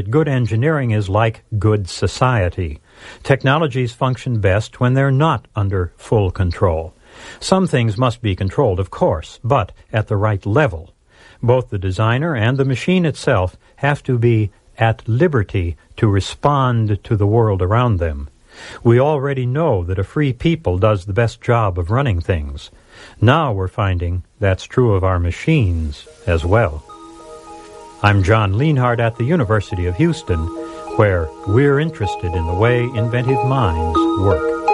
Good engineering is like good society. Technologies function best when they're not under full control. Some things must be controlled, of course, but at the right level. Both the designer and the machine itself have to be at liberty to respond to the world around them. We already know that a free people does the best job of running things. Now we're finding that's true of our machines as well. I'm John Lienhardt at the University of Houston, where we're interested in the way inventive minds work.